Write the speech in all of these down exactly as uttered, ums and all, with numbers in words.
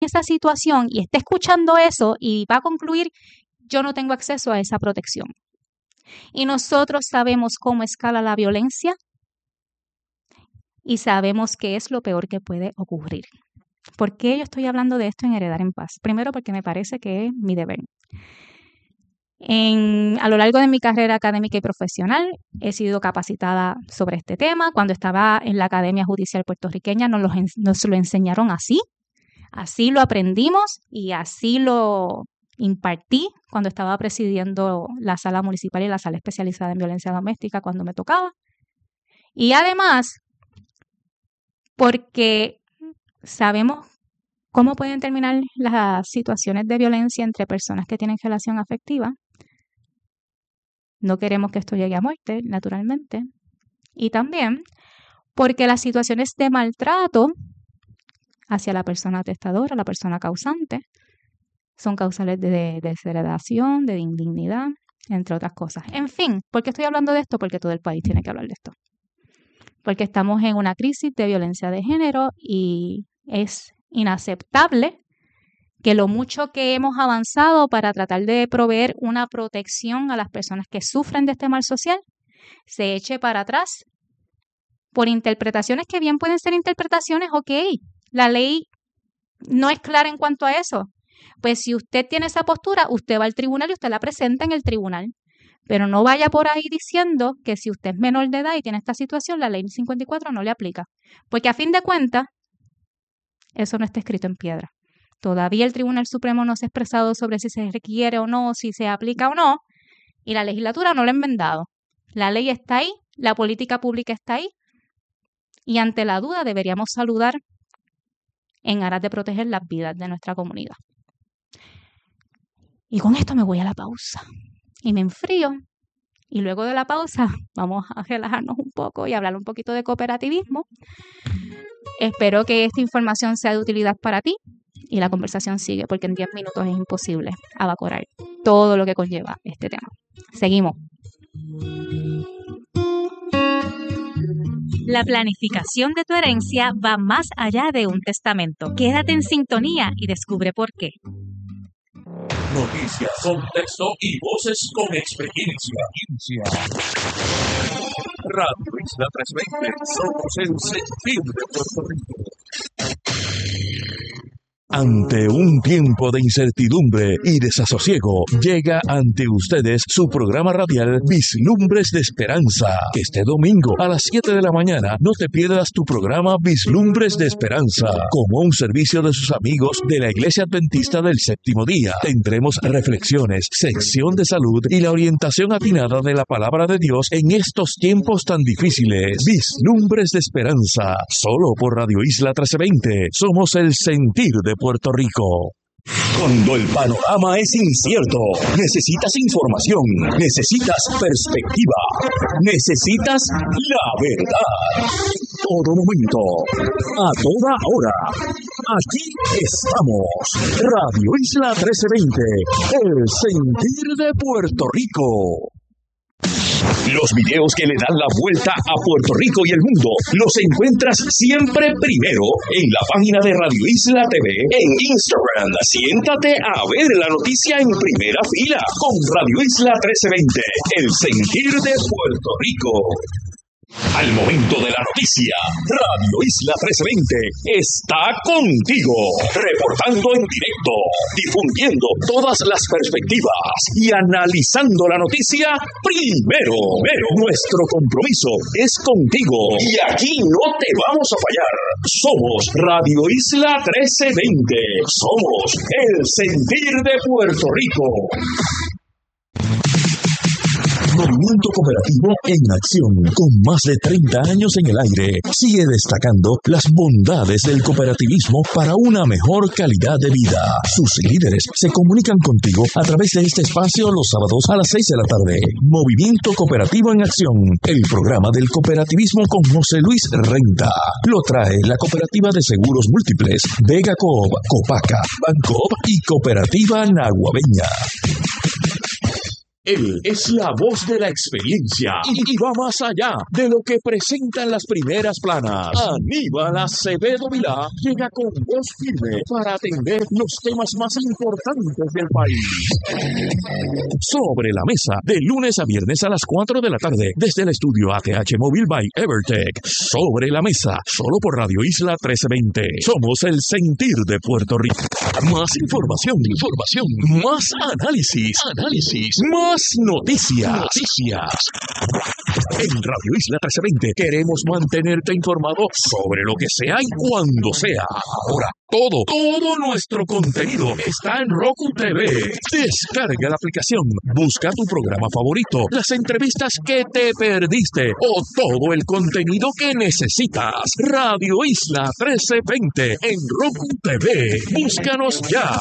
esa situación y esté escuchando eso y va a concluir, yo no tengo acceso a esa protección. Y nosotros sabemos cómo escala la violencia y sabemos qué es lo peor que puede ocurrir. ¿Por qué yo estoy hablando de esto en Heredar en Paz? Primero, porque me parece que es mi deber. En, a lo largo de mi carrera académica y profesional he sido capacitada sobre este tema. Cuando estaba en la Academia Judicial puertorriqueña nos lo, nos lo enseñaron así. Así lo aprendimos y así lo impartí cuando estaba presidiendo la sala municipal y la sala especializada en violencia doméstica cuando me tocaba. Y además, porque sabemos cómo pueden terminar las situaciones de violencia entre personas que tienen relación afectiva. No queremos que esto llegue a muerte, naturalmente. Y también porque las situaciones de maltrato hacia la persona testadora, la persona causante, son causales de, de desheredación, de indignidad, entre otras cosas. En fin, ¿por qué estoy hablando de esto? Porque todo el país tiene que hablar de esto. Porque estamos en una crisis de violencia de género y es inaceptable que lo mucho que hemos avanzado para tratar de proveer una protección a las personas que sufren de este mal social se eche para atrás por interpretaciones que bien pueden ser interpretaciones, ok, la ley no es clara en cuanto a eso. Pues si usted tiene esa postura, usted va al tribunal y usted la presenta en el tribunal. Pero no vaya por ahí diciendo que si usted es menor de edad y tiene esta situación, la ley cincuenta y cuatro no le aplica. Porque a fin de cuentas, eso no está escrito en piedra. Todavía el Tribunal Supremo no se ha expresado sobre si se requiere o no, si se aplica o no, y la legislatura no lo ha enmendado. La ley está ahí, la política pública está ahí, y ante la duda deberíamos saludar en aras de proteger las vidas de nuestra comunidad. Y con esto me voy a la pausa, y me enfrío, y luego de la pausa vamos a relajarnos un poco y hablar un poquito de cooperativismo. Espero que esta información sea de utilidad para ti. Y la conversación sigue, porque en diez minutos es imposible abacorar todo lo que conlleva este tema. Seguimos. La planificación de tu herencia va más allá de un testamento. Quédate en sintonía y descubre por qué. Noticias, contexto y voces con experiencia. Radio Isla trescientos veinte, somos el sentir de Puerto Rico. Ante un tiempo de incertidumbre y desasosiego, llega ante ustedes su programa radial Vislumbres de Esperanza. Este domingo a las siete de la mañana no te pierdas tu programa Vislumbres de Esperanza, como un servicio de sus amigos de la Iglesia Adventista del Séptimo Día. Tendremos reflexiones, sección de salud y la orientación atinada de la Palabra de Dios en estos tiempos tan difíciles. Vislumbres de Esperanza, solo por Radio Isla trescientos veinte. Somos el sentir de Puerto Rico. Cuando el panorama es incierto, necesitas información, necesitas perspectiva, necesitas la verdad. En todo momento, a toda hora. Aquí estamos. Radio Isla trescientos veinte, el sentir de Puerto Rico. Los videos que le dan la vuelta a Puerto Rico y el mundo los encuentras siempre primero en la página de Radio Isla T V en Instagram. Siéntate a ver la noticia en primera fila con Radio Isla trescientos veinte, el sentir de Puerto Rico. Al momento de la noticia, Radio Isla trescientos veinte está contigo, reportando en directo, difundiendo todas las perspectivas y analizando la noticia primero. Pero nuestro compromiso es contigo y aquí no te vamos a fallar. Somos Radio Isla trescientos veinte, somos el sentir de Puerto Rico. Movimiento Cooperativo en acción, con más de treinta años en el aire, sigue destacando las bondades del cooperativismo para una mejor calidad de vida. Sus líderes se comunican contigo a través de este espacio los sábados a las seis de la tarde. Movimiento Cooperativo en acción, el programa del cooperativismo con José Luis Renta. Lo trae la Cooperativa de Seguros Múltiples, Vega Coop, Copaca, Bancoop y Cooperativa Naguabeña. Él es la voz de la experiencia y, y va más allá de lo que presentan las primeras planas. Aníbal Acevedo Vilá llega con voz firme para atender los temas más importantes del país. Sobre la mesa, de lunes a viernes a las cuatro de la tarde, desde el estudio A T H Móvil by Evertech. Sobre la mesa, solo por Radio Isla trece veinte. Somos el sentir de Puerto Rico. Más información, información, más análisis, análisis, más noticias, noticias. En Radio Isla trece veinte queremos mantenerte informado sobre lo que sea y cuando sea. Ahora, todo, todo nuestro contenido está en Roku T V. Descarga la aplicación, busca tu programa favorito, las entrevistas que te perdiste o todo el contenido que necesitas. Radio Isla trece veinte en Roku T V. Búscanos ya.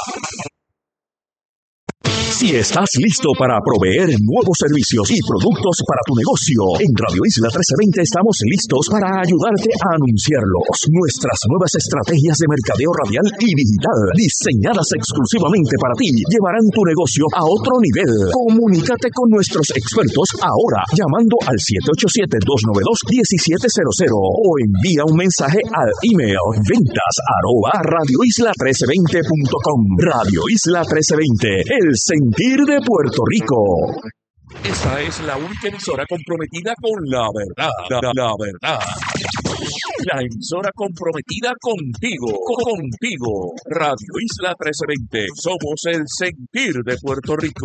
Si estás listo para proveer nuevos servicios y productos para tu negocio, en Radio Isla trece veinte estamos listos para ayudarte a anunciarlos. Nuestras nuevas estrategias de mercadeo radial y digital, diseñadas exclusivamente para ti, llevarán tu negocio a otro nivel. Comunícate con nuestros expertos ahora, llamando al siete ocho siete, dos nueve dos, uno siete cero cero o envía un mensaje al email ventas arroba radioisla trece veinte punto com. Radio Isla trece veinte, el sentir de Puerto Rico. Esta es la única emisora comprometida con la verdad, la, la, la verdad. La emisora comprometida contigo, contigo. Radio Isla trece veinte, somos el sentir de Puerto Rico.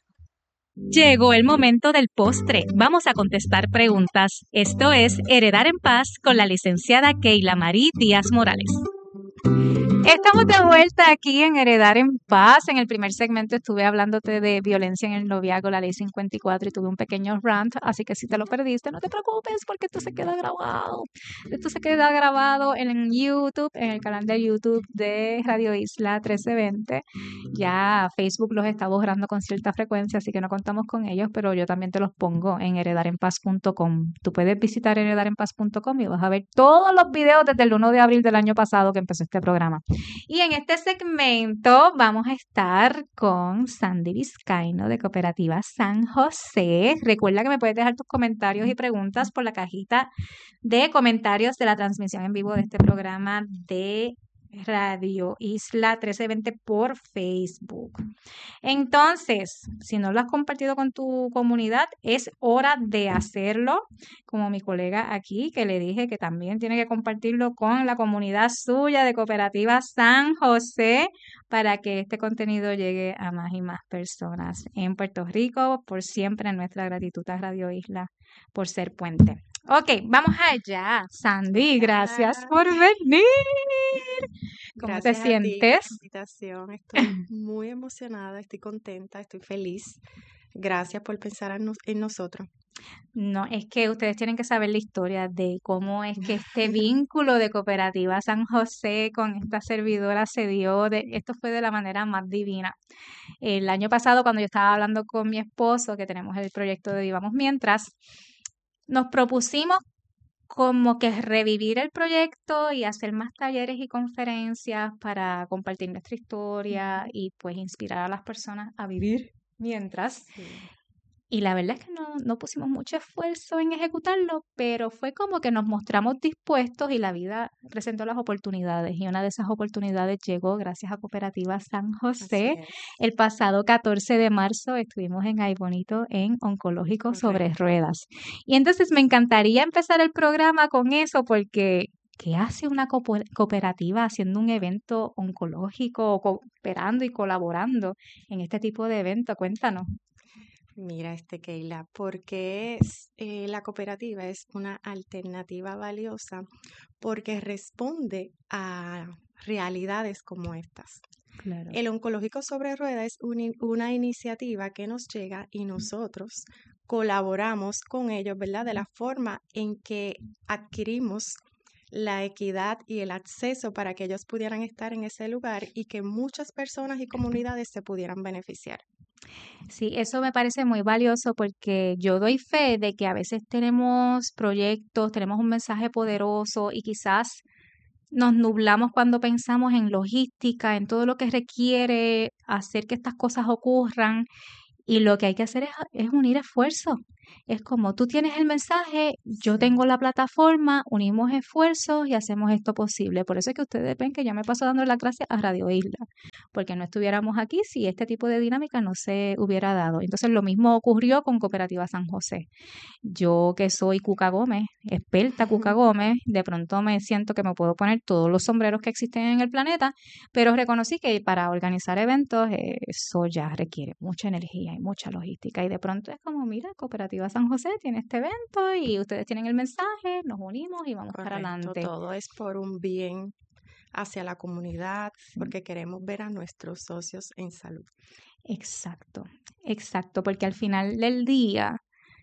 Llegó el momento del postre. Vamos a contestar preguntas. Esto es Heredar en Paz con la licenciada Keila Marie Díaz Morales. Estamos de vuelta aquí en Heredar en Paz. En el primer segmento estuve hablándote de violencia en el noviazgo, la ley cincuenta y cuatro, y tuve un pequeño rant, así que si te lo perdiste, no te preocupes porque esto se queda grabado. Esto se queda grabado en YouTube, en el canal de YouTube de Radio Isla trece veinte. Ya Facebook los está borrando con cierta frecuencia, así que no contamos con ellos, pero yo también te los pongo en heredar en paz punto com. Tú puedes visitar heredar en paz punto com y vas a ver todos los videos desde el primero de abril del año pasado que empezó este programa. Y en este segmento vamos a estar con Sandy Vizcaíno de Cooperativa San José. Recuerda que me puedes dejar tus comentarios y preguntas por la cajita de comentarios de la transmisión en vivo de este programa de Radio Isla trece veinte por Facebook. Entonces, si no lo has compartido con tu comunidad, es hora de hacerlo, como mi colega aquí, que le dije que también tiene que compartirlo con la comunidad suya de Cooperativa San José para que este contenido llegue a más y más personas en Puerto Rico. Por siempre nuestra gratitud a Radio Isla por ser puente. Ok, vamos allá. Sandy, gracias por venir. ¿Cómo Gracias te sientes? A ti por la invitación. Estoy muy emocionada, estoy contenta, estoy feliz. Gracias por pensar en, nos- en nosotros. No, es que ustedes tienen que saber la historia de cómo es que este vínculo de Cooperativa San José con esta servidora se dio. De, esto fue de la manera más divina. El año pasado, cuando yo estaba hablando con mi esposo, que tenemos el proyecto de Vivamos Mientras, nos propusimos como que revivir el proyecto y hacer más talleres y conferencias para compartir nuestra historia y pues inspirar a las personas a vivir mientras. Sí. Y la verdad es que no, no pusimos mucho esfuerzo en ejecutarlo, pero fue como que nos mostramos dispuestos y la vida presentó las oportunidades. Y una de esas oportunidades llegó gracias a Cooperativa San Así José. es. El pasado catorce de marzo estuvimos en Ay Bonito en Oncológico sobre Correcto. Ruedas. Y entonces me encantaría empezar el programa con eso porque ¿qué hace una cooper- cooperativa haciendo un evento oncológico, cooperando y colaborando en este tipo de evento? Cuéntanos. Mira, este Keila, porque es, eh, la cooperativa es una alternativa valiosa porque responde a realidades como estas. Claro. El Oncológico sobre Ruedas es un in- una iniciativa que nos llega y nosotros colaboramos con ellos, ¿verdad? De la forma en que adquirimos la equidad y el acceso para que ellos pudieran estar en ese lugar y que muchas personas y comunidades se pudieran beneficiar. Sí, eso me parece muy valioso porque yo doy fe de que a veces tenemos proyectos, tenemos un mensaje poderoso y quizás nos nublamos cuando pensamos en logística, en todo lo que requiere hacer que estas cosas ocurran Y lo que hay que hacer es, es unir esfuerzos. Es como tú tienes el mensaje, yo Sí. tengo la plataforma, unimos esfuerzos y hacemos esto posible. Por eso es que ustedes ven que yo me paso dando las gracias a Radio Isla, porque no estuviéramos aquí si este tipo de dinámica no se hubiera dado. Entonces lo mismo ocurrió con Cooperativa San José. Yo que soy Cuca Gómez, experta Cuca Gómez, de pronto me siento que me puedo poner todos los sombreros que existen en el planeta, pero reconocí que para organizar eventos eh, eso ya requiere mucha energía y mucha logística. Y de pronto es como, mira, Cooperativa San José tiene este evento y ustedes tienen el mensaje, nos unimos y vamos para Correcto, adelante. todo es por un bien hacia la comunidad, Sí. porque queremos ver a nuestros socios en salud. Exacto, exacto, porque al final del día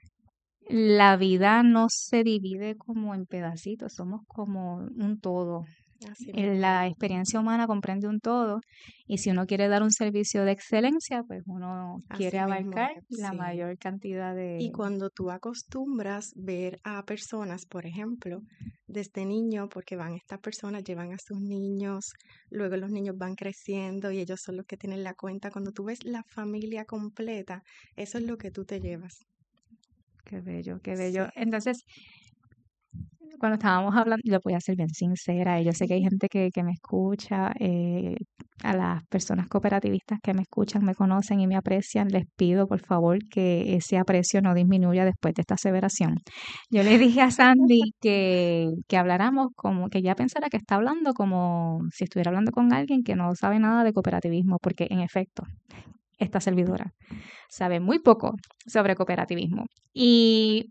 la vida no se divide como en pedacitos, somos como un todo. Así Eh, mismo La es. experiencia humana comprende un todo y si uno quiere dar un servicio de excelencia, pues uno quiere Así mismo abarcar es, la sí. mayor cantidad Y de... cuando tú acostumbras ver a personas, por ejemplo, desde niño, porque van estas personas, llevan a sus niños, luego los niños van creciendo y ellos son los que tienen la cuenta. Cuando tú ves la familia completa, eso es lo que tú te llevas. Qué bello, qué Sí, bello. Entonces, cuando estábamos hablando, yo voy a ser bien sincera, y yo sé que hay gente que, que me escucha, eh, a las personas cooperativistas que me escuchan, me conocen y me aprecian, les pido por favor que ese aprecio no disminuya después de esta aseveración. Yo le dije a Sandy que, que habláramos como, que ella pensara que está hablando como si estuviera hablando con alguien que no sabe nada de cooperativismo, porque en efecto, esta servidora sabe muy poco sobre cooperativismo. Y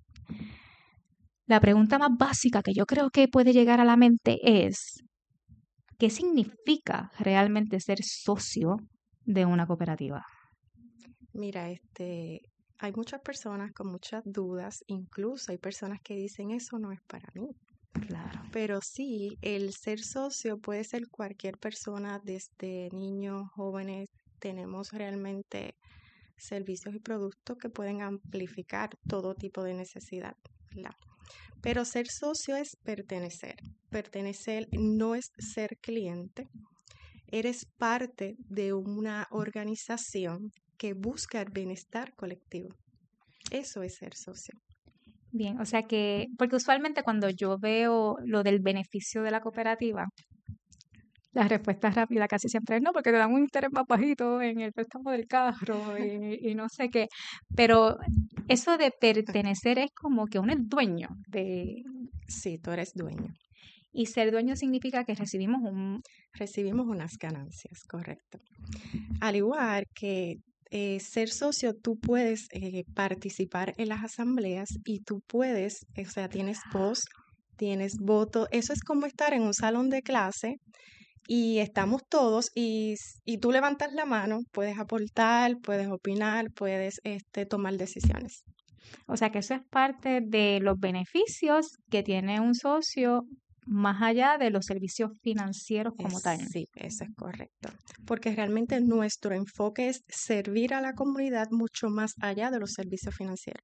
la pregunta más básica que yo creo que puede llegar a la mente es, ¿qué significa realmente ser socio de una cooperativa? mira, este, hay muchas personas con muchas dudas, incluso hay personas que dicen eso no es para mí. Claro. Pero sí, el ser socio puede ser cualquier persona, desde niños, jóvenes. Tenemos realmente servicios y productos que pueden amplificar todo tipo de necesidad, ¿verdad? Pero ser socio es pertenecer. Pertenecer no es ser cliente. Eres parte de una organización que busca el bienestar colectivo. Eso es ser socio. Bien, o sea que, porque usualmente cuando yo veo lo del beneficio de la cooperativa, la respuesta rápida casi siempre es no, porque te dan un interés más bajito en el préstamo del carro y, y no sé qué. Pero eso de pertenecer es como que uno es dueño de... Sí, tú eres dueño. Y ser dueño significa que recibimos un... Recibimos unas ganancias, correcto. Al igual que eh, ser socio, tú puedes eh, participar en las asambleas y tú puedes, o sea, tienes voz, tienes voto. Eso es como estar en un salón de clase y estamos todos y, s- y tú levantas la mano, puedes aportar, puedes opinar, puedes este, tomar decisiones. O sea que eso es parte de los beneficios que tiene un socio más allá de los servicios financieros como Es- tal. sí, eso es correcto. Porque realmente nuestro enfoque es servir a la comunidad mucho más allá de los servicios financieros.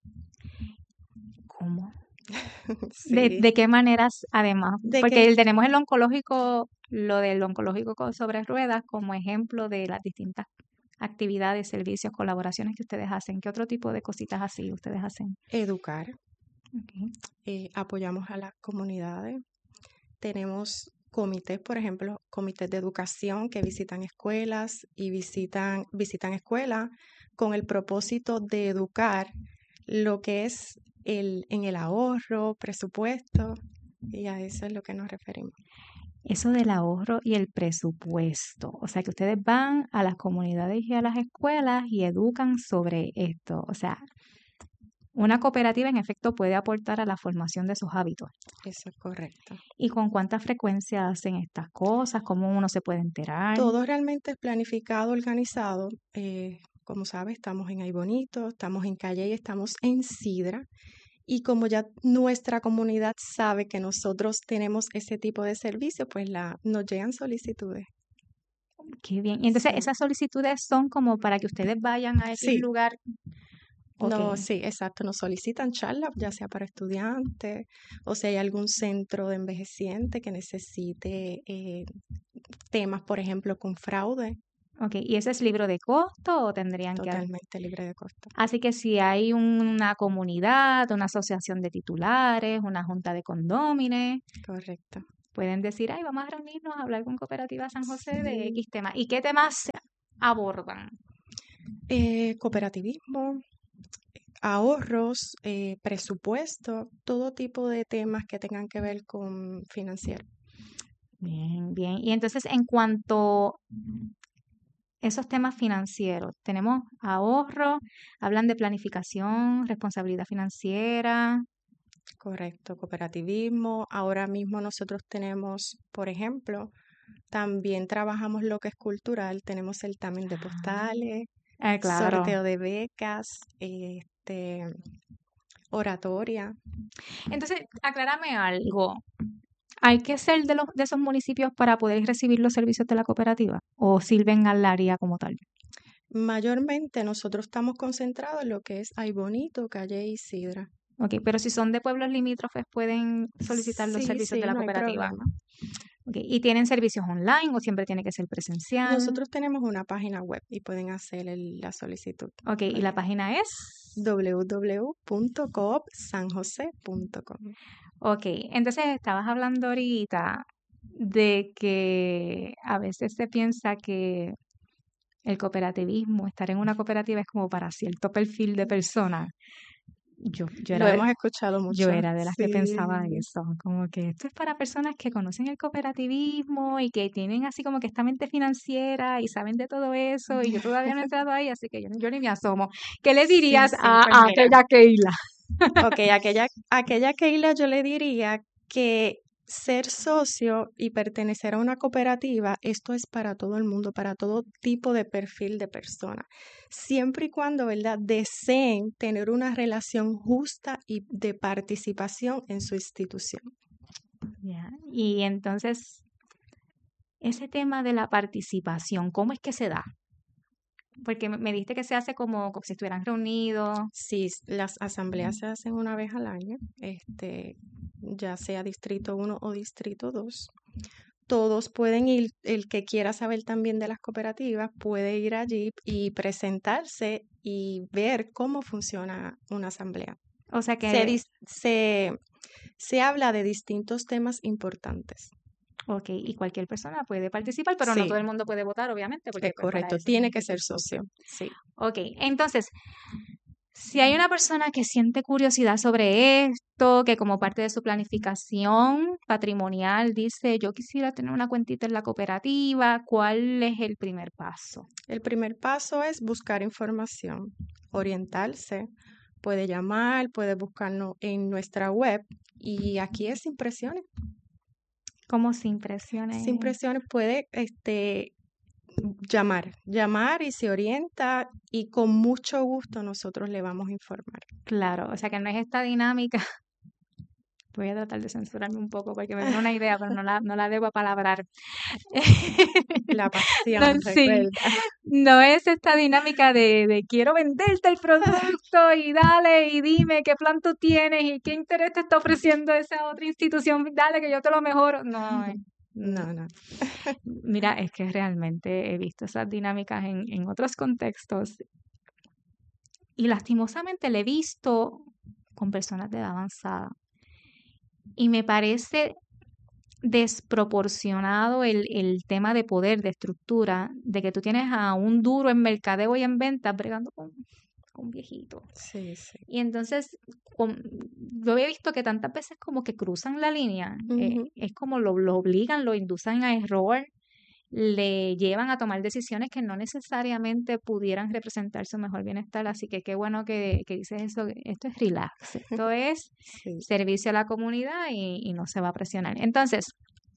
¿Cómo? ¿De, Sí. de qué maneras además? De Porque que el- tenemos el oncológico, lo del oncológico co- sobre ruedas como ejemplo de las distintas actividades, servicios, colaboraciones que ustedes hacen. ¿Qué otro tipo de cositas así ustedes hacen? educar, Okay. eh, apoyamos a las comunidades. Tenemos comités, por ejemplo, comités de educación que visitan escuelas y visitan, visitan escuelas con el propósito de educar lo que es el, en el ahorro, presupuesto, y a eso es lo que nos referimos. Eso del ahorro y el presupuesto. O sea que ustedes van a las comunidades y a las escuelas y educan sobre esto. O sea, una cooperativa en efecto puede aportar a la formación de sus hábitos. Eso es correcto. ¿Y con cuánta frecuencia hacen estas cosas? ¿Cómo uno se puede enterar? Todo realmente es planificado, organizado. Eh, como sabes, estamos en Ay Bonito, estamos en Calle y estamos en Sidra. Y como ya nuestra comunidad sabe que nosotros tenemos ese tipo de servicio, pues la, nos llegan solicitudes. Qué bien. Y entonces Sí, esas solicitudes son como para que ustedes vayan a X sí, lugar. Ok. no, sí, exacto. Nos solicitan charlas, ya sea para estudiantes o si hay algún centro de envejeciente que necesite eh, temas, por ejemplo, con fraude. Ok, ¿y ese es libre de costo o tendrían que...? Totalmente libre de costo. Así que si hay una comunidad, una asociación de titulares, una junta de condómines, Correcto. pueden decir, ay, vamos a reunirnos a hablar con Cooperativa San José de Sí. X tema. ¿Y qué temas se abordan? Eh, cooperativismo, ahorros, eh, presupuesto, todo tipo de temas que tengan que ver con financiero. Bien, bien. Y entonces, en cuanto esos temas financieros, tenemos ahorro, hablan de planificación, responsabilidad financiera. Correcto, cooperativismo. Ahora mismo nosotros tenemos, por ejemplo, también trabajamos lo que es cultural, tenemos certamen de postales, Ah, claro. sorteo de becas, este, oratoria. Entonces, aclárame algo. ¿Hay que ser de los de esos municipios para poder recibir los servicios de la cooperativa o sirven al área como tal? Mayormente nosotros estamos concentrados en lo que es Ay Bonito, Calle Isidra. Ok, pero si son de pueblos limítrofes, ¿pueden solicitar los Sí, servicios sí, de la no hay cooperativa? problema. Ok, ¿y tienen servicios online o siempre tiene que ser presencial? Nosotros tenemos una página web y pueden hacer el- la solicitud. Ok, ¿y la página es? w w w punto coop san jose punto com. Ok, entonces estabas hablando ahorita de que a veces se piensa que el cooperativismo, estar en una cooperativa es como para cierto perfil de personas. Yo, yo, Lo era de, hemos escuchado mucho. yo era de las que Sí. pensaba eso, como que esto es para personas que conocen el cooperativismo y que tienen así como que esta mente financiera y saben de todo eso, y yo todavía no he entrado ahí, así que yo, yo ni me asomo. ¿Qué le Sí, dirías sí, a, pues a mira. aquella Keila? Ok, aquella, aquella Keila yo le diría que ser socio y pertenecer a una cooperativa, esto es para todo el mundo, para todo tipo de perfil de persona, siempre y cuando, ¿verdad?, deseen tener una relación justa y de participación en su institución. Ya, y entonces, ese tema de la participación, ¿cómo es que se da? Porque me me dijiste que se hace como, como si estuvieran reunidos. Sí, las asambleas se hacen una vez al año, este, ya sea Distrito uno o Distrito dos. Todos pueden ir, el que quiera saber también de las cooperativas puede ir allí y presentarse y ver cómo funciona una asamblea. O sea Se, que, dis- se, se habla de distintos temas importantes. ok, y cualquier persona puede participar, pero no Sí, todo el mundo puede votar, obviamente, porque es pues, para correcto, eso tiene tienes que ser socio. Sí. Ok, entonces, si hay una persona que siente curiosidad sobre esto, que como parte de su planificación patrimonial dice, yo quisiera tener una cuentita en la cooperativa, ¿cuál es el primer paso? El primer paso es buscar información, orientarse. Puede llamar, puede buscarnos en nuestra web y aquí es impresiones. ¿Cómo se impresione? Sin impresiones puede este, llamar, llamar y se orienta y con mucho gusto nosotros le vamos a informar. Claro, o sea que no es esta dinámica. Voy a tratar de censurarme un poco porque me viene una idea, pero no la, no la debo apalabrar. La No, pasión, sí, recuerda. no es esta dinámica de, de quiero venderte el producto y dale y dime qué plan tú tienes y qué interés te está ofreciendo esa otra institución, dale que yo te lo mejoro. No, eh, No, no. mira, es que realmente he visto esas dinámicas en, en otros contextos y lastimosamente le he visto con personas de edad avanzada y me parece desproporcionado el, el tema de poder, de estructura, de que tú tienes a un duro en mercadeo y en ventas bregando con, con un viejito. Sí, sí. Y entonces, con- yo he visto que tantas veces como que cruzan la línea, eh, Ujú. es como lo, lo obligan, lo inducen a error, le llevan a tomar decisiones que no necesariamente pudieran representar su mejor bienestar. Así que qué bueno que, que dices eso, esto es relax, esto es Sí. servicio a la comunidad y, y no se va a presionar. Entonces,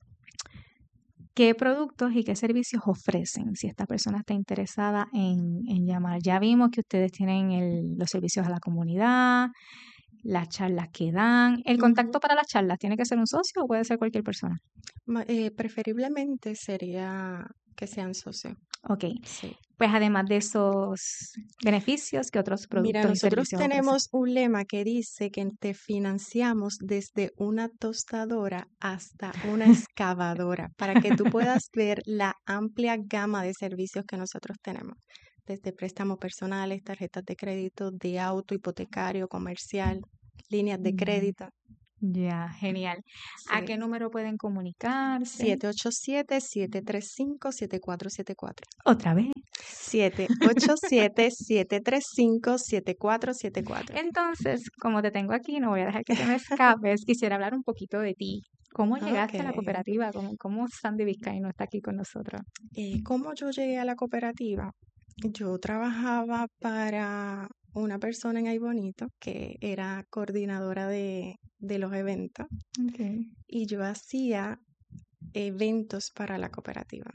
¿qué productos y qué servicios ofrecen si esta persona está interesada en, en llamar? Ya vimos que ustedes tienen el- los servicios a la comunidad, las charlas que dan. ¿El contacto Ujú. para las charlas tiene que ser un socio o puede ser cualquier persona? Ma- eh, preferiblemente sería que sean socios. Ok, Sí. pues además de esos beneficios, ¿qué otros productos Mira, y nosotros servicios ofrecen? tenemos un lema que dice que te financiamos desde una tostadora hasta una excavadora para que tú puedas ver la amplia gama de servicios que nosotros tenemos, desde préstamos personales, tarjetas de crédito, de auto, hipotecario, comercial, líneas de Mm, crédito. Ya, genial. ¿A Sí. qué número pueden comunicarse? siete ocho siete, siete tres cinco, siete cuatro siete cuatro. Otra vez. siete ocho siete, siete tres cinco, siete cuatro siete cuatro. Entonces, como te tengo aquí, no voy a dejar que te me escapes. Quisiera hablar un poquito de ti. ¿Cómo llegaste a la Ok. cooperativa? ¿Cómo, cómo Sandy Vizcaíno está aquí con nosotros? Eh, ¿cómo yo llegué a la cooperativa? Yo trabajaba para una persona en Ay Bonito que era coordinadora de, de los eventos Okay. y yo hacía eventos para la cooperativa.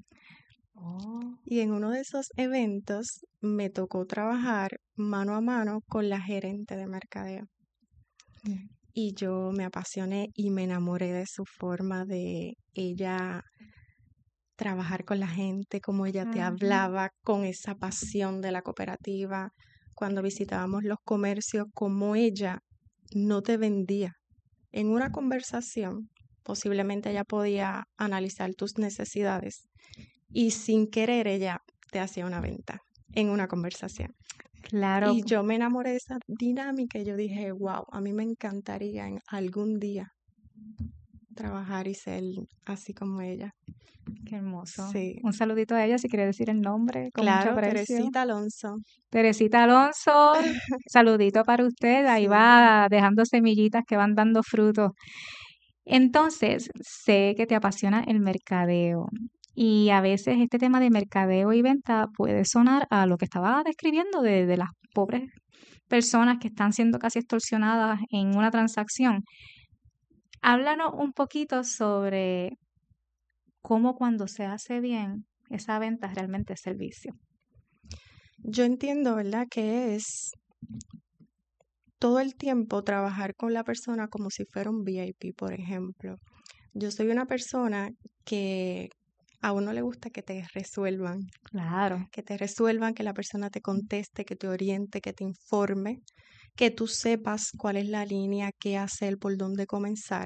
Oh, Y en uno de esos eventos me tocó trabajar mano a mano con la gerente de mercadeo. mm. Y yo me apasioné y me enamoré de su forma de ella trabajar con la gente, como ella te Ujú. hablaba, con esa pasión de la cooperativa. Cuando visitábamos los comercios, como ella no te vendía. En una conversación, posiblemente ella podía analizar tus necesidades y sin querer ella te hacía una venta en una conversación. Claro, Y yo me enamoré de esa dinámica y yo dije, wow, a mí me encantaría en algún día trabajar y ser así como ella. qué hermoso. Sí, Un saludito a ella si quiere decir el nombre, con mucho claro, aprecio. Teresita Alonso. Teresita Alonso, saludito para usted. Ahí Sí. va dejando semillitas que van dando frutos. Entonces, sé que te apasiona el mercadeo y a veces este tema de mercadeo y venta puede sonar a lo que estaba describiendo de, de las pobres personas que están siendo casi extorsionadas en una transacción. Háblanos un poquito sobre cómo cuando se hace bien, esa venta es realmente servicio. Yo entiendo, ¿verdad? Que es todo el tiempo trabajar con la persona como si fuera un V I P, por ejemplo. Yo soy una persona que a uno le gusta que te resuelvan, Claro. que te resuelvan, que la persona te conteste, que te oriente, que te informe, que tú sepas cuál es la línea, qué hacer, por dónde comenzar.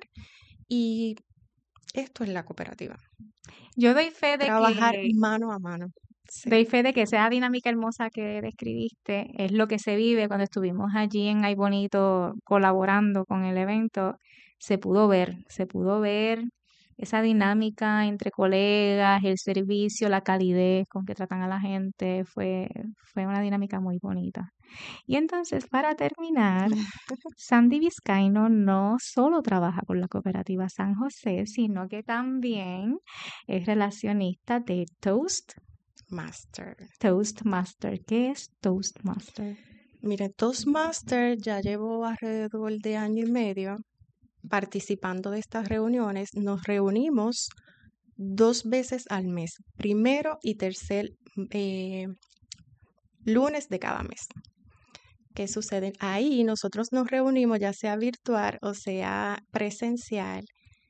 Y esto es la cooperativa, Yo doy fe de trabajar que mano a mano. Sí, Doy fe de que esa dinámica hermosa que describiste es lo que se vive cuando estuvimos allí en Ay Bonito colaborando con el evento. Se pudo ver, se pudo ver esa dinámica entre colegas, el servicio, la calidez con que tratan a la gente. Fue, fue una dinámica muy bonita. Y entonces, para terminar, Sandy Vizcaíno no solo trabaja con la cooperativa San José, sino que también es relacionista de Toast. Master. Toastmaster. ¿Qué es Toastmaster? Mire, Toastmaster ya llevo alrededor de año y medio participando de estas reuniones. Nos reunimos dos veces al mes, primero y tercer eh, lunes de cada mes. ¿Qué sucede? Ahí nosotros nos reunimos, ya sea virtual o sea presencial,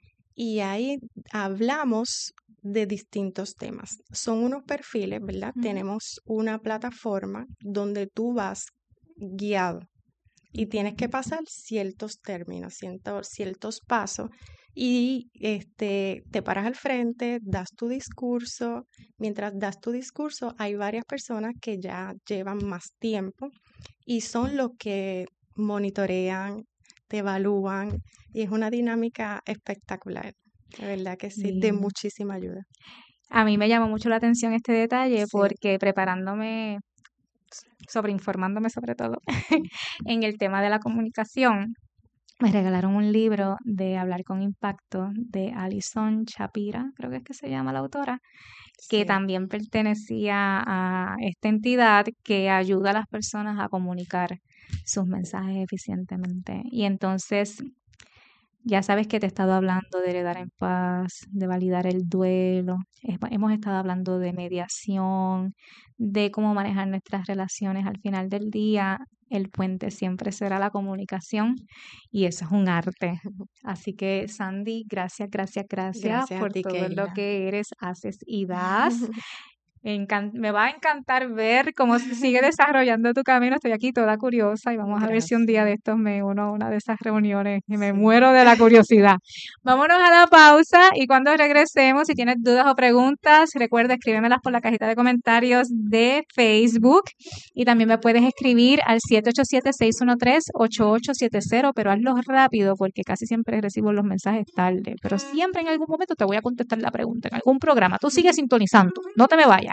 y ahí hablamos de distintos temas. Son unos perfiles, ¿verdad? Ujú. Tenemos una plataforma donde tú vas guiado y tienes que pasar ciertos términos, ciertos, ciertos pasos y este, te paras al frente, das tu discurso. Mientras das tu discurso, hay varias personas que ya llevan más tiempo y son los que monitorean, te evalúan y es una dinámica espectacular. De verdad que sí, de Sí. muchísima ayuda. A mí me llamó mucho la atención este detalle Sí. porque preparándome, sobreinformándome sobre todo en el tema de la comunicación, me regalaron un libro de Hablar con Impacto de Alison Shapira, creo que es que se llama la autora, que Sí. también pertenecía a esta entidad que ayuda a las personas a comunicar sus mensajes eficientemente. Y entonces Ya sabes que te he estado hablando de heredar en paz, de validar el duelo. Hemos estado hablando de mediación, de cómo manejar nuestras relaciones. Al final del día, el puente siempre será la comunicación y eso es un arte. Así que, Sandy, gracias, gracias, gracias, gracias por a ti, todo Keila. lo que eres, haces y das. Encan- me va a encantar ver cómo se sigue desarrollando tu camino. Estoy aquí toda curiosa y vamos a ver si un día de Gracias. estos me uno a una de esas reuniones y me Sí. muero de la curiosidad. Vámonos a la pausa y cuando regresemos, si tienes dudas o preguntas, recuerda escríbemelas por la cajita de comentarios de Facebook y también me puedes escribir al siete ocho siete, seis uno tres, ocho ocho siete cero, pero hazlo rápido porque casi siempre recibo los mensajes tarde, pero siempre en algún momento te voy a contestar la pregunta en algún programa. Tú sigues sintonizando, no te me vayas.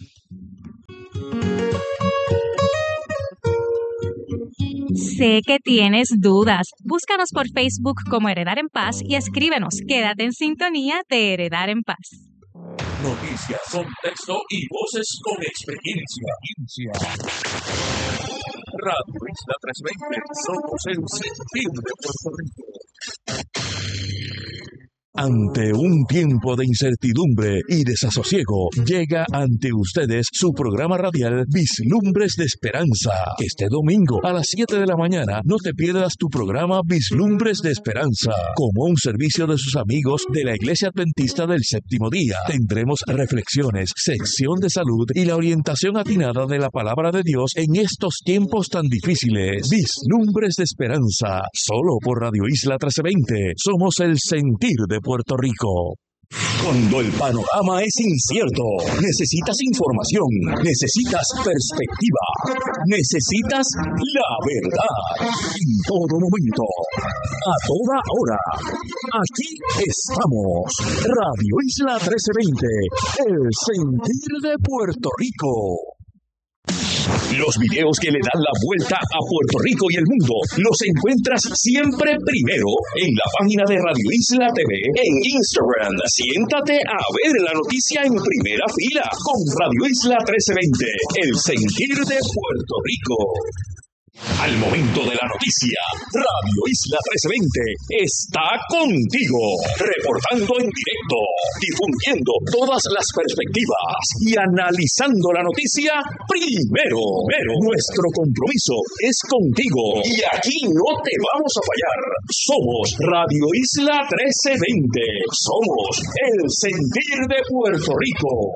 Sé que tienes dudas. Búscanos por Facebook como Heredar en Paz y escríbenos. Quédate en sintonía de Heredar en Paz. Noticias, contexto y voces con experiencia. Radio Isla trescientos veinte, somos el sentir de Puerto Rico. Ante un tiempo de incertidumbre y desasosiego, llega ante ustedes su programa radial Vislumbres de Esperanza. Este domingo a las siete de la mañana no te pierdas tu programa Vislumbres de Esperanza. Como un servicio de sus amigos de la Iglesia Adventista del Séptimo Día, tendremos reflexiones, sección de salud y la orientación atinada de la Palabra de Dios en estos tiempos tan difíciles. Vislumbres de Esperanza, solo por Radio Isla trece veinte. Somos el sentir de Puerto Rico. Cuando el panorama es incierto, necesitas información, necesitas perspectiva, necesitas la verdad. En todo momento, a toda hora, aquí estamos. Radio Isla trece veinte, el sentir de Puerto Rico. Los videos que le dan la vuelta a Puerto Rico y el mundo los encuentras siempre primero en la página de Radio Isla T V en Instagram. Siéntate a ver la noticia en primera fila con Radio Isla trece veinte, el sentir de Puerto Rico. Al momento de la noticia, Radio Isla trece veinte está contigo, reportando en directo, difundiendo todas las perspectivas y analizando la noticia primero. Pero nuestro compromiso es contigo y aquí no te vamos a fallar. Somos Radio Isla trece veinte, somos el sentir de Puerto Rico.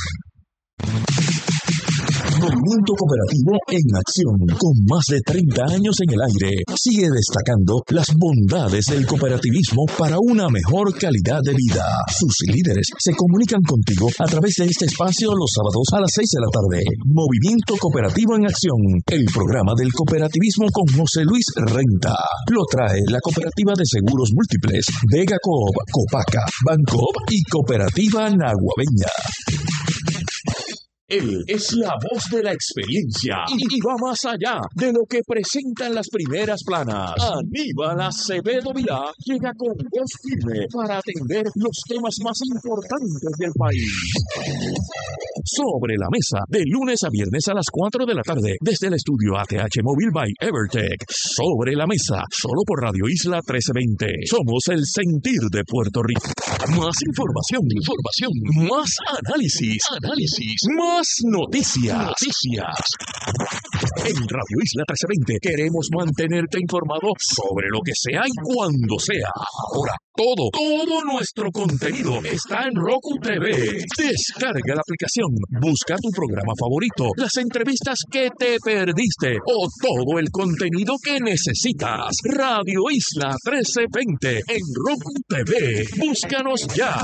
Movimiento Cooperativo en acción, con más de treinta años en el aire, sigue destacando las bondades del cooperativismo para una mejor calidad de vida. Sus líderes se comunican contigo a través de este espacio los sábados a las seis de la tarde. Movimiento Cooperativo en acción, el programa del cooperativismo con José Luis Renta. Lo trae la Cooperativa de Seguros Múltiples, Vega Coop, Copaca, Bancoop y Cooperativa Naguabeña. Él es la voz de la experiencia y, y va más allá de lo que presentan las primeras planas. Aníbal Acevedo Vilá llega con voz firme para atender los temas más importantes del país. Sobre la mesa, de lunes a viernes a las cuatro de la tarde, desde el estudio A T H Móvil by Evertech. Sobre la mesa, solo por Radio Isla trece veinte. Somos el sentir de Puerto Rico. Más información, información, más análisis, análisis, más noticias, noticias. En Radio Isla trece veinte queremos mantenerte informado sobre lo que sea y cuando sea. Ahora, todo, todo nuestro contenido está en Roku T V. Descarga la aplicación, busca tu programa favorito, las entrevistas que te perdiste o todo el contenido que necesitas. Radio Isla trece veinte en Roku T V. Búscanos ya.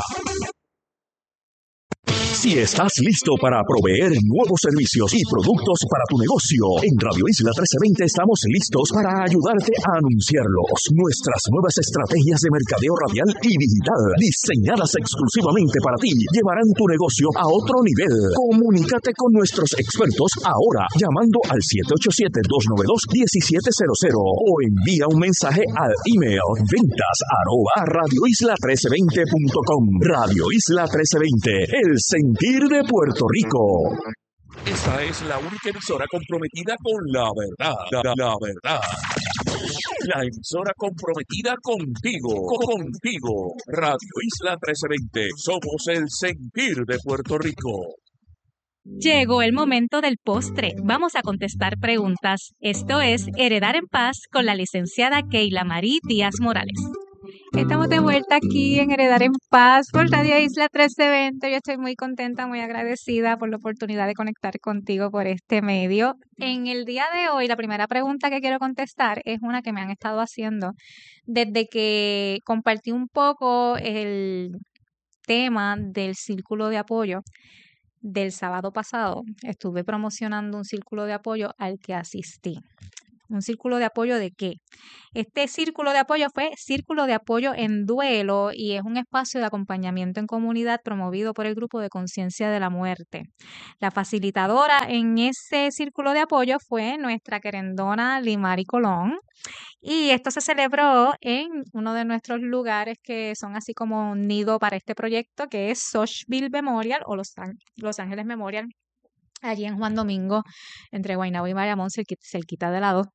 Si estás listo para proveer nuevos servicios y productos para tu negocio, en Radio Isla trece veinte estamos listos para ayudarte a anunciarlos. Nuestras nuevas estrategias de mercadeo radial y digital, diseñadas exclusivamente para ti, llevarán tu negocio a otro nivel. Comunícate con nuestros expertos ahora llamando al siete ocho siete, dos nueve dos, uno siete cero cero o envía un mensaje al email ventas arroba radioisla trece veinte punto com. Radio Isla trece veinte, el sentir de Puerto Rico. Esta es la única emisora comprometida con la verdad. La, la verdad. la emisora comprometida contigo, contigo. Radio Isla trece veinte, somos el sentir de Puerto Rico. Llegó el momento del postre. Vamos a contestar preguntas. Esto es Heredar en Paz con la licenciada Keila Marí Díaz Morales. Estamos de vuelta aquí en Heredar en Paz por Radio Isla trece veinte. Yo estoy muy contenta, muy agradecida por la oportunidad de conectar contigo por este medio. En el día de hoy, la primera pregunta que quiero contestar es una que me han estado haciendo desde que compartí un poco el tema del círculo de apoyo del sábado pasado. Estuve promocionando un círculo de apoyo al que asistí. ¿Un círculo de apoyo de qué? Este círculo de apoyo fue Círculo de Apoyo en Duelo y es un espacio de acompañamiento en comunidad promovido por el Grupo de Conciencia de la Muerte. La facilitadora en ese círculo de apoyo fue nuestra querendona Limari Colón y esto se celebró en uno de nuestros lugares que son así como un nido para este proyecto, que es Sochville Memorial o Los, Los Ángeles Memorial, allí en Juan Domingo, entre Guaynabo y Bayamón, cerquita de lado.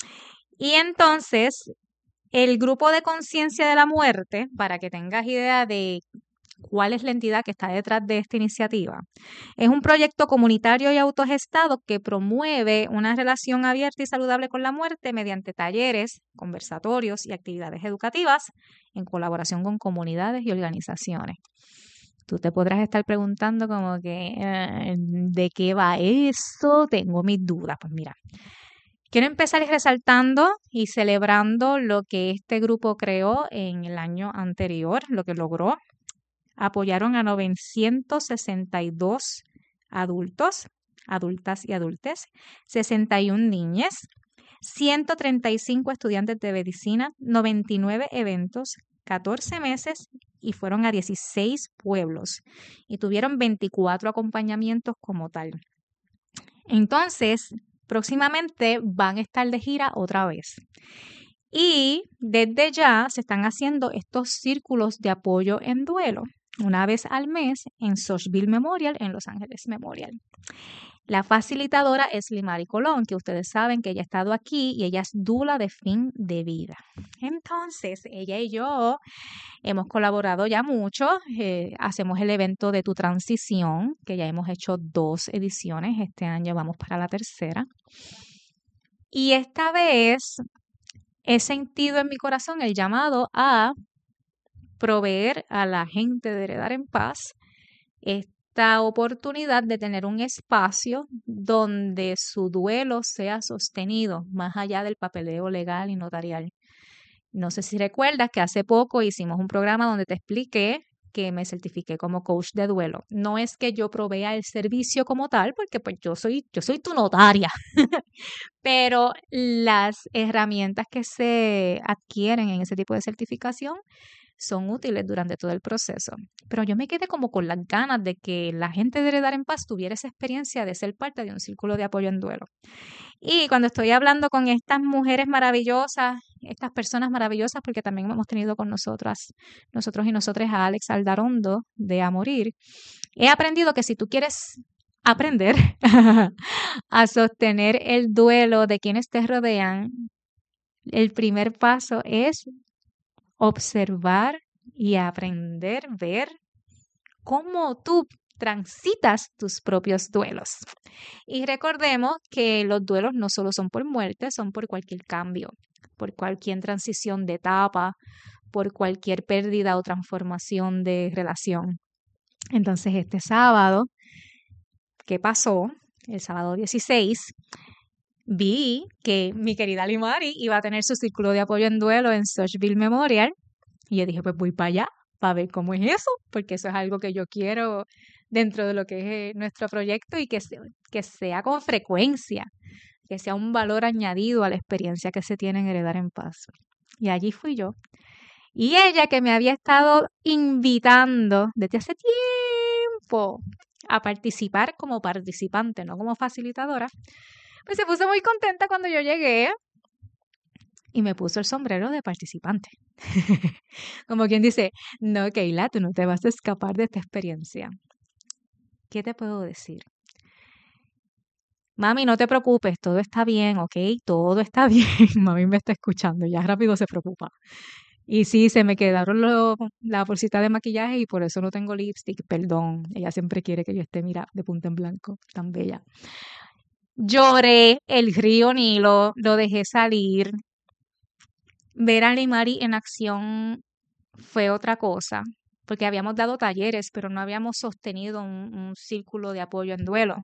Y entonces, el Grupo de Conciencia de la Muerte, para que tengas idea de cuál es la entidad que está detrás de esta iniciativa, es un proyecto comunitario y autogestado que promueve una relación abierta y saludable con la muerte mediante talleres, conversatorios y actividades educativas en colaboración con comunidades y organizaciones. Tú te podrás estar preguntando como que, eh, ¿de qué va eso? Tengo mis dudas. Pues mira, quiero empezar resaltando y celebrando lo que este grupo creó en el año anterior, lo que logró. Apoyaron a novecientos sesenta y dos adultos, adultas y adultes, sesenta y una niñas, ciento treinta y cinco estudiantes de medicina, noventa y nueve eventos, catorce meses y fueron a dieciséis pueblos y tuvieron veinticuatro acompañamientos como tal. Entonces, próximamente van a estar de gira otra vez. Y desde ya se están haciendo estos círculos de apoyo en duelo, una vez al mes en Sochville Memorial, en Los Ángeles Memorial. La facilitadora es Limari Colón, que ustedes saben que ella ha estado aquí y ella es dula de fin de vida. Entonces, ella y yo hemos colaborado ya mucho. Eh, hacemos el evento de tu transición, que ya hemos hecho dos ediciones. Este año vamos para la tercera. Y esta vez he sentido en mi corazón el llamado a proveer a la gente de Heredar en Paz esta oportunidad de tener un espacio donde su duelo sea sostenido más allá del papeleo legal y notarial. No sé si recuerdas que hace poco hicimos un programa donde te expliqué que me certifiqué como coach de duelo. No es que yo provea el servicio como tal, porque pues yo soy, yo soy tu notaria, pero las herramientas que se adquieren en ese tipo de certificación son útiles durante todo el proceso. Pero yo me quedé como con las ganas de que la gente de Heredar en Paz tuviera esa experiencia de ser parte de un círculo de apoyo en duelo. Y cuando estoy hablando con estas mujeres maravillosas, estas personas maravillosas, porque también hemos tenido con nosotras, nosotros y nosotras a Alex Aldarondo de A Morir, he aprendido que si tú quieres aprender a sostener el duelo de quienes te rodean, el primer paso es observar y aprender, ver cómo tú transitas tus propios duelos. Y recordemos que los duelos no solo son por muerte, son por cualquier cambio, por cualquier transición de etapa, por cualquier pérdida o transformación de relación. Entonces, este sábado, ¿qué pasó? El sábado dieciséis, vi que mi querida Limari iba a tener su círculo de apoyo en duelo en Sochville Memorial. Y yo dije, pues voy para allá, para ver cómo es eso, porque eso es algo que yo quiero dentro de lo que es nuestro proyecto y que, se, que sea con frecuencia, que sea un valor añadido a la experiencia que se tiene en Heredar en Paz. Y allí fui yo. Y ella, que me había estado invitando desde hace tiempo a participar como participante, no como facilitadora, pues se puso muy contenta cuando yo llegué y me puso el sombrero de participante. Como quien dice, no, Keila, tú no te vas a escapar de esta experiencia. ¿Qué te puedo decir? Mami, no te preocupes, todo está bien, ¿ok? Todo está bien. Mami me está escuchando, ya rápido se preocupa. Y sí, se me quedaron lo- la bolsita de maquillaje y por eso no tengo lipstick, perdón. Ella siempre quiere que yo esté, mira, de punta en blanco, tan bella. Lloré el río Nilo, lo dejé salir. Ver a Limari en acción fue otra cosa, porque habíamos dado talleres, pero no habíamos sostenido un, un círculo de apoyo en duelo.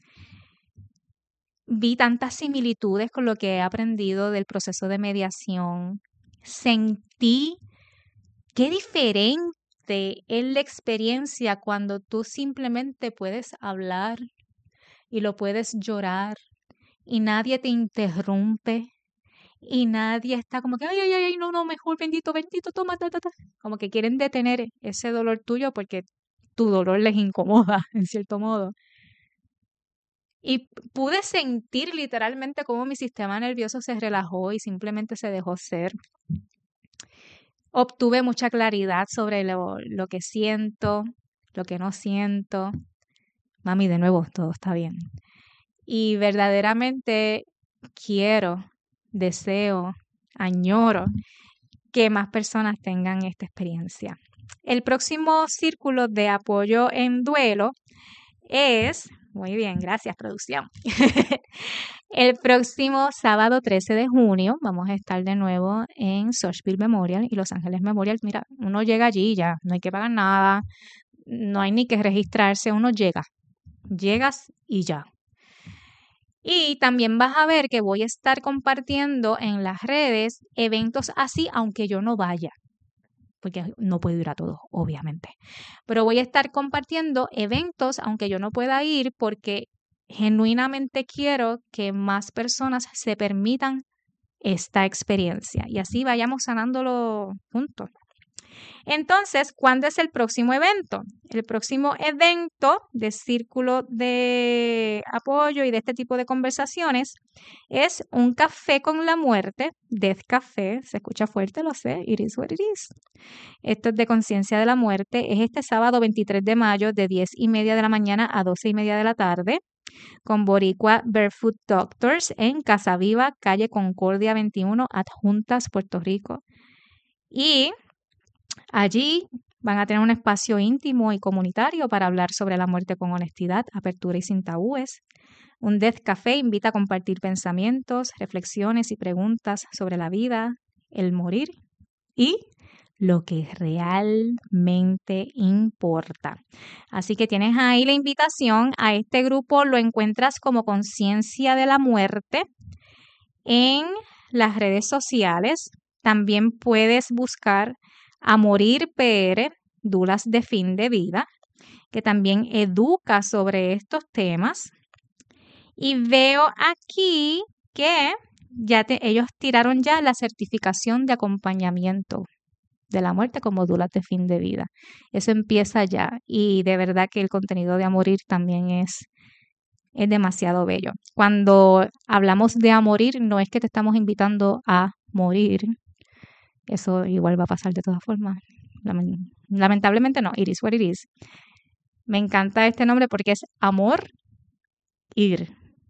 Vi tantas similitudes con lo que he aprendido del proceso de mediación. Sentí qué diferente es la experiencia cuando tú simplemente puedes hablar y lo puedes llorar y nadie te interrumpe y nadie está como que, ay, ay, ay, no, no, mejor, bendito, bendito, toma, ta, ta, ta. Como que quieren detener ese dolor tuyo porque tu dolor les incomoda, en cierto modo. Y pude sentir literalmente cómo mi sistema nervioso se relajó y simplemente se dejó ser. Obtuve mucha claridad sobre lo, lo que siento, lo que no siento. Mami, de nuevo, todo está bien. Y verdaderamente quiero, deseo, añoro que más personas tengan esta experiencia. El próximo círculo de apoyo en duelo es, muy bien, gracias producción. El próximo sábado trece de junio vamos a estar de nuevo en Sochville Memorial y Los Ángeles Memorial. Mira, uno llega allí y ya, no hay que pagar nada, no hay ni que registrarse, uno llega, llegas y ya. Y también vas a ver que voy a estar compartiendo en las redes eventos así, aunque yo no vaya, porque no puedo ir a todos, obviamente. Pero voy a estar compartiendo eventos, aunque yo no pueda ir, porque genuinamente quiero que más personas se permitan esta experiencia y así vayamos sanándolo juntos. Entonces, ¿cuándo es el próximo evento? El próximo evento de círculo de apoyo y de este tipo de conversaciones es un café con la muerte, Death Café, se escucha fuerte, lo sé, it is what it is. Esto es de conciencia de la muerte, es este sábado veintitrés de mayo de diez y media de la mañana a doce y media de la tarde con Boricua Barefoot Doctors en Casa Viva, calle Concordia veintiuno, Adjuntas, Puerto Rico. Y allí van a tener un espacio íntimo y comunitario para hablar sobre la muerte con honestidad, apertura y sin tabúes. Un Death Café invita a compartir pensamientos, reflexiones y preguntas sobre la vida, el morir y lo que realmente importa. Así que tienes ahí la invitación a este grupo, lo encuentras como Conciencia de la Muerte en las redes sociales. También puedes buscar a Morir P R, Dulas de Fin de Vida, que también educa sobre estos temas. Y veo aquí que ya te, ellos tiraron ya la certificación de acompañamiento de la muerte como dulas de fin de vida. Eso empieza ya y de verdad que el contenido de A Morir también es, es demasiado bello. Cuando hablamos de A Morir, no es que te estamos invitando a morir. Eso igual va a pasar de todas formas. Lamentablemente no, it is what it is. Me encanta este nombre porque es amor, ir.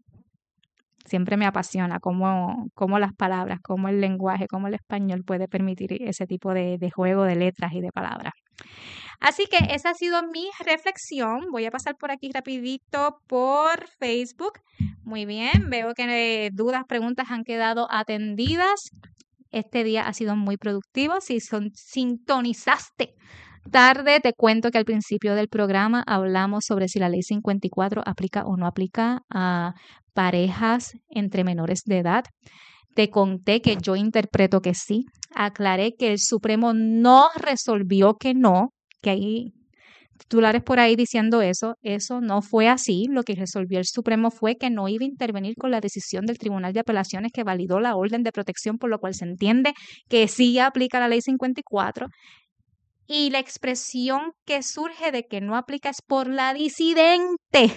Siempre me apasiona cómo, cómo las palabras, cómo el lenguaje, cómo el español puede permitir ese tipo de, de juego de letras y de palabras. Así que esa ha sido mi reflexión. Voy a pasar por aquí rapidito por Facebook. Muy bien, veo que dudas, preguntas han quedado atendidas. Este día ha sido muy productivo. Si son, sintonizaste tarde, te cuento que al principio del programa hablamos sobre si la ley cincuenta y cuatro aplica o no aplica a parejas entre menores de edad. Te conté que yo interpreto que sí. Aclaré que el Supremo no resolvió que no, que hay titulares por ahí diciendo eso. Eso no fue así. Lo que resolvió el Supremo fue que no iba a intervenir con la decisión del Tribunal de Apelaciones que validó la orden de protección, por lo cual se entiende que sí aplica la ley cincuenta y cuatro. Y la expresión que surge de que no aplica es por la disidente,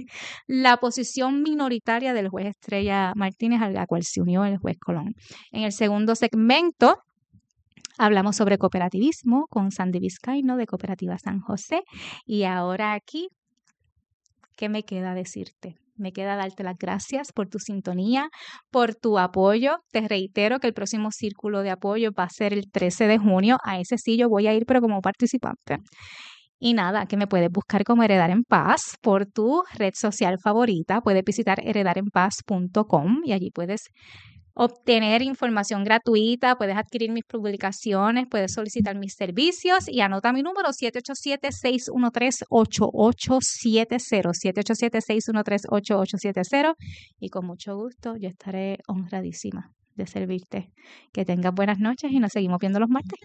la posición minoritaria del juez Estrella Martínez, a la cual se unió el juez Colón. En el segundo segmento hablamos sobre cooperativismo con Sandy Vizcaíno de Cooperativa San José. Y ahora aquí, ¿qué me queda decirte? Me queda darte las gracias por tu sintonía, por tu apoyo. Te reitero que el próximo círculo de apoyo va a ser el trece de junio. A ese sí yo voy a ir, pero como participante. Y nada, que me puedes buscar como Heredar en Paz por tu red social favorita. Puedes visitar heredar en paz punto com y allí puedes obtener información gratuita, puedes adquirir mis publicaciones, puedes solicitar mis servicios y anota mi número siete ocho siete, seis uno tres, ocho ocho siete cero, siete ocho siete, seis uno tres, ocho ocho siete cero y con mucho gusto yo estaré honradísima de servirte. Que tengas buenas noches y nos seguimos viendo los martes.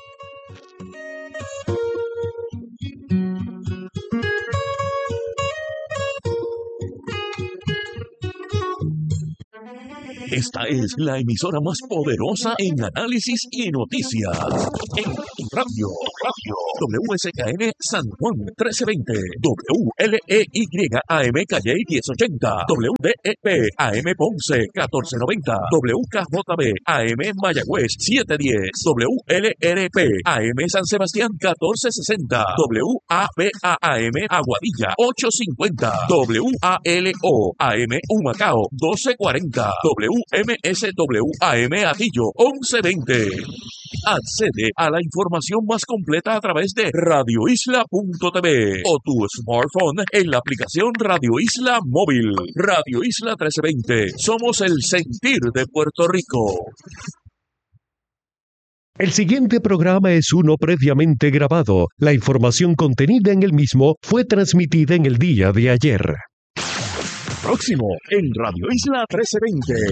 Esta es la emisora más poderosa en análisis y noticias. En tu radio, radio, W S K N San Juan trece veinte, W L E Y A M Calle diez ochenta, W D E P A M Ponce catorce noventa, W K J B A M Mayagüez setecientos diez, W L R P A M San Sebastián catorce sesenta, W A B A A M Aguadilla ochocientos cincuenta, W A L O A M Humacao doce cuarenta, W M S W A M Atillo once veinte. Accede a la información más completa a través de radio isla punto t v o tu smartphone en la aplicación Radio Isla Móvil. Radio Isla trece veinte. Somos el sentir de Puerto Rico. El siguiente programa es uno previamente grabado. La información contenida en el mismo fue transmitida en el día de ayer. Próximo en Radio Isla trece veinte.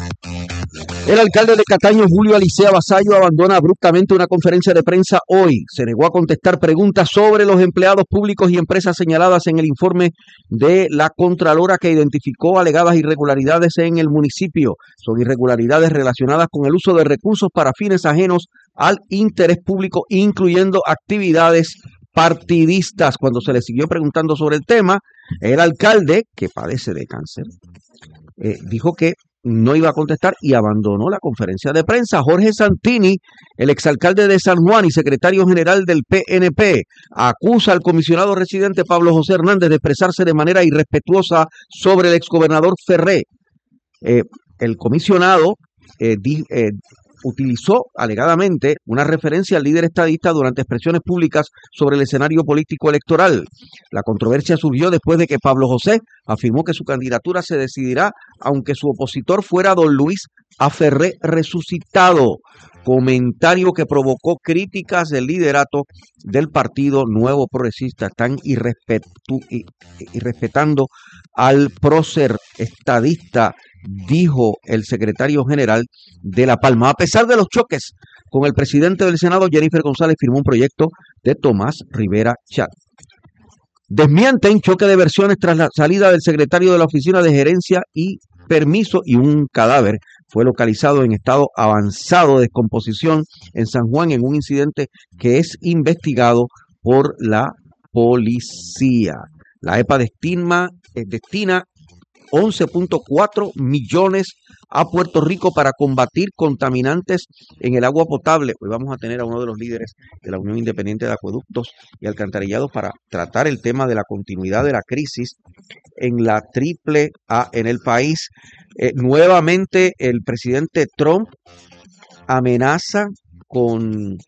El alcalde de Cataño, Julio Alicea Vasallo, abandona abruptamente una conferencia de prensa hoy. Se negó a contestar preguntas sobre los empleados públicos y empresas señaladas en el informe de la Contralora que identificó alegadas irregularidades en el municipio. Son irregularidades relacionadas con el uso de recursos para fines ajenos al interés público, incluyendo actividades partidistas. Cuando se le siguió preguntando sobre el tema, el alcalde, que padece de cáncer, eh, dijo que no iba a contestar y abandonó la conferencia de prensa. Jorge Santini, el exalcalde de San Juan y secretario general del P N P, acusa al comisionado residente Pablo José Hernández de expresarse de manera irrespetuosa sobre el exgobernador Ferré. Eh, el comisionado eh, di, eh, utilizó alegadamente una referencia al líder estadista durante expresiones públicas sobre el escenario político electoral. La controversia surgió después de que Pablo José afirmó que su candidatura se decidirá aunque su opositor fuera don Luis A. Ferré resucitado, comentario que provocó críticas del liderato del Partido Nuevo Progresista. Están irrespetu- irrespetando al prócer estadista, dijo el secretario general de La Palma. A pesar de los choques con el presidente del Senado, Jennifer González firmó un proyecto de Tomás Rivera Chat. Desmienten choque de versiones tras la salida del secretario de la Oficina de Gerencia y Permiso, y un cadáver fue localizado en estado avanzado de descomposición en San Juan en un incidente que es investigado por la policía. La E P A destina, eh, destina once punto cuatro millones a Puerto Rico para combatir contaminantes en el agua potable. Hoy vamos a tener a uno de los líderes de la Unión Independiente de Acueductos y Alcantarillados para tratar el tema de la continuidad de la crisis en la triple A en el país. Eh, nuevamente el presidente Trump amenaza con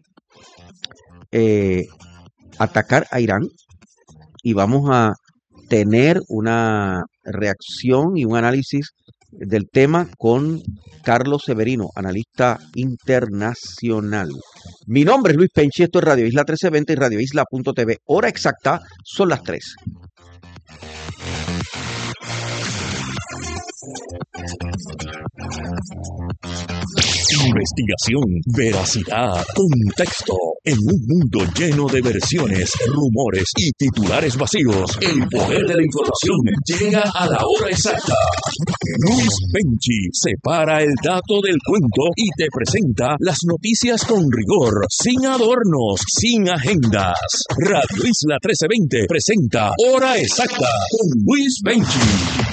eh, atacar a Irán y vamos a tener una reacción y un análisis del tema con Carlos Severino, analista internacional. Mi nombre es Luis Penchi, esto es Radio Isla trece veinte y radio isla punto t v. Hora exacta son las tres. Investigación, veracidad, contexto. En un mundo lleno de versiones, rumores y titulares vacíos, el poder de la información llega a la hora exacta. Luis Penchi separa el dato del cuento y te presenta las noticias con rigor, sin adornos, sin agendas. Radio Isla trece veinte presenta Hora Exacta con Luis Penchi.